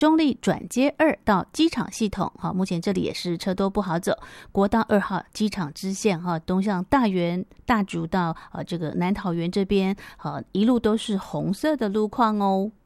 中立转接2到机场系统，目前这里也是车多不好走。国道2号机场支线东向大园、大竹到这个南桃园这边，一路都是红色的路况哦。